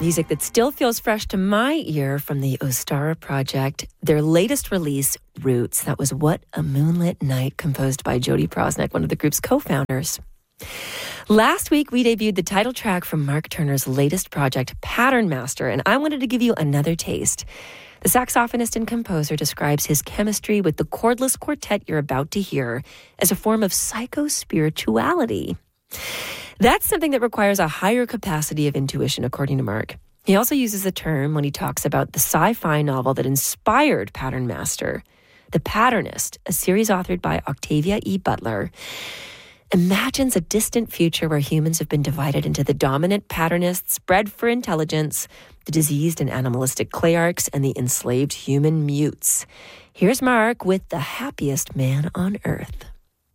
Music that still feels fresh to my ear from the Ostara Project. Their latest release, Roots. That was What a Moonlit Night, composed by Jody Prosnick, one of the group's co-founders. Last week, we debuted the title track from Mark Turner's latest project, Pattern Master, and I wanted to give you another taste. The saxophonist and composer describes his chemistry with the chordless quartet you're about to hear as a form of psycho-spirituality. That's something that requires a higher capacity of intuition, according to Mark. He also uses the term when he talks about the sci-fi novel that inspired Pattern Master. The Patternist, a series authored by Octavia E. Butler, imagines a distant future where humans have been divided into the dominant patternists, bred for intelligence, the diseased and animalistic clayarchs, and the enslaved human mutes. Here's Mark with The Happiest Man on Earth.